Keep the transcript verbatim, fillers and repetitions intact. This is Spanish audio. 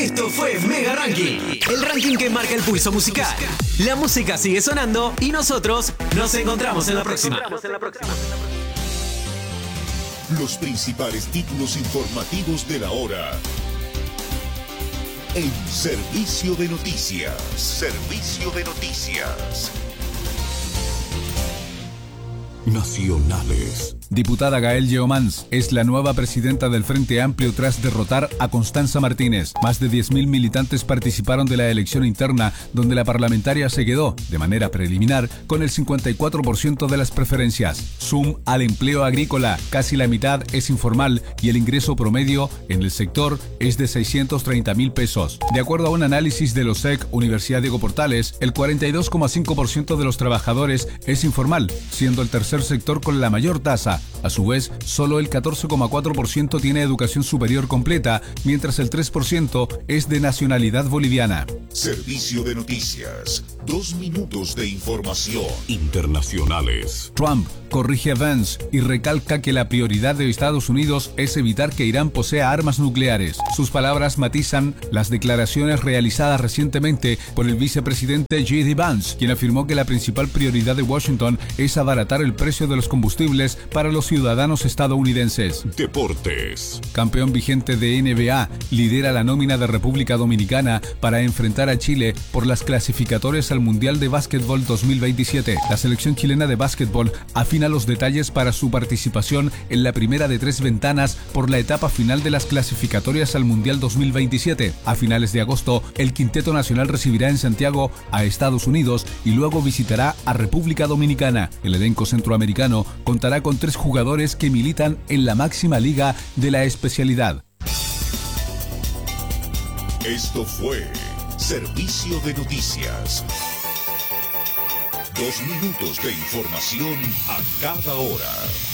Esto fue Mega Ranking, el ranking que marca el pulso musical. La música sigue sonando y nosotros nos encontramos en la próxima. Los principales títulos informativos de la hora en Servicio de Noticias. Servicio de Noticias. Nacionales. Diputada Gael Yeomans es la nueva presidenta del Frente Amplio tras derrotar a Constanza Martínez. Más de diez mil militantes participaron de la elección interna, donde la parlamentaria se quedó, de manera preliminar, con el cincuenta y cuatro por ciento de las preferencias. Zoom al empleo agrícola, casi la mitad es informal y el ingreso promedio en el sector es de seiscientos treinta mil pesos. De acuerdo a un análisis de los O S E C Universidad Diego Portales, el cuarenta y dos coma cinco por ciento de los trabajadores es informal, siendo el tercer sector con la mayor tasa. A su vez, solo el catorce coma cuatro por ciento tiene educación superior completa, mientras el tres por ciento es de nacionalidad boliviana. Servicio de Noticias. Dos minutos de información. Internacionales. Trump corrige a Vance y recalca que la prioridad de Estados Unidos es evitar que Irán posea armas nucleares. Sus palabras matizan las declaraciones realizadas recientemente por el vicepresidente J D Vance, quien afirmó que la principal prioridad de Washington es abaratar el precio de los combustibles para los ciudadanos estadounidenses. Deportes. Campeón vigente de N B A, lidera la nómina de República Dominicana para enfrentar a Chile por las clasificatorias al Mundial de Básquetbol dos mil veintisiete. La selección chilena de básquetbol afina los detalles para su participación en la primera de tres ventanas por la etapa final de las clasificatorias al Mundial dos mil veintisiete. A finales de agosto, el quinteto nacional recibirá en Santiago a Estados Unidos y luego visitará a República Dominicana. El elenco centroamericano contará con tres jugadores que militan en la máxima liga de la especialidad. Esto fue Servicio de Noticias. Dos minutos de información a cada hora.